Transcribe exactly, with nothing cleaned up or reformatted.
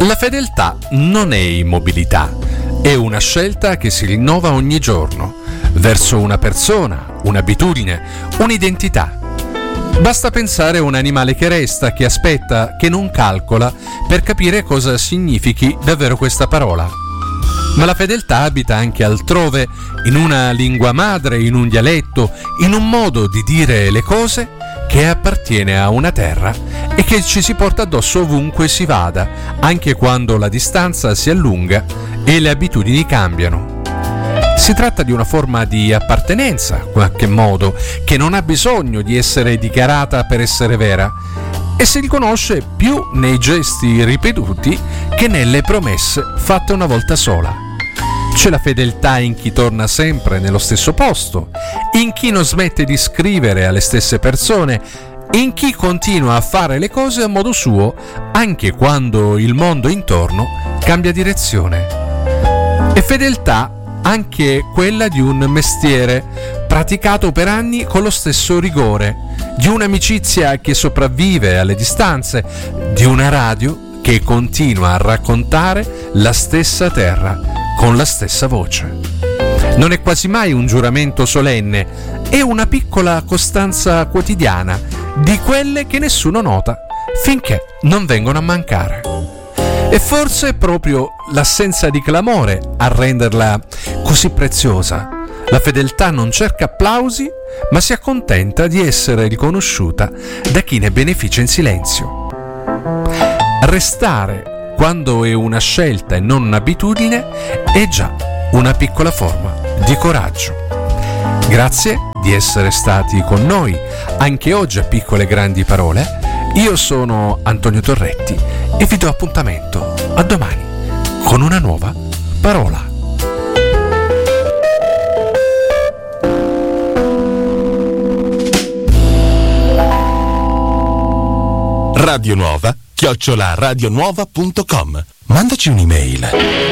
La fedeltà non è immobilità, è una scelta che si rinnova ogni giorno verso una persona, un'abitudine, un'identità. Basta pensare a un animale che resta, che aspetta, che non calcola per capire cosa significhi davvero questa parola. Ma la fedeltà abita anche altrove, in una lingua madre, in un dialetto, in un modo di dire le cose che appartiene a una terra e che ci si porta addosso ovunque si vada, anche quando la distanza si allunga e le abitudini cambiano. Si tratta di una forma di appartenenza, in qualche modo, che non ha bisogno di essere dichiarata per essere vera e si riconosce più nei gesti ripetuti che nelle promesse fatte una volta sola. C'è la fedeltà in chi torna sempre nello stesso posto, in chi non smette di scrivere alle stesse persone, in chi continua a fare le cose a modo suo anche quando il mondo intorno cambia direzione. E fedeltà anche quella di un mestiere praticato per anni con lo stesso rigore, di un'amicizia che sopravvive alle distanze, di una radio che continua a raccontare la stessa terra con la stessa voce. Non è quasi mai un giuramento solenne, è una piccola costanza quotidiana di quelle che nessuno nota finché non vengono a mancare. E forse è proprio l'assenza di clamore a renderla così preziosa. La fedeltà non cerca applausi, ma si accontenta di essere riconosciuta da chi ne beneficia in silenzio. Restare quando è una scelta e non un'abitudine è già una piccola forma di coraggio. Grazie di essere stati con noi anche oggi a Piccole Grandi Parole. Io sono Antonio Torretti e vi do appuntamento a domani con una nuova parola. Radio Nuova chiocciola radionuova punto com. Mandaci un'email.